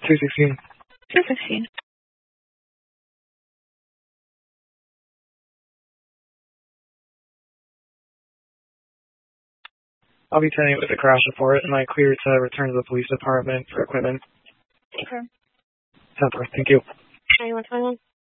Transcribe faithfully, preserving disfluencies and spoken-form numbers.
two sixteen. two sixteen. I'll be attending with the crash report, and I clear to return to the police department for equipment. Okay. ten four, thank you. Are you want to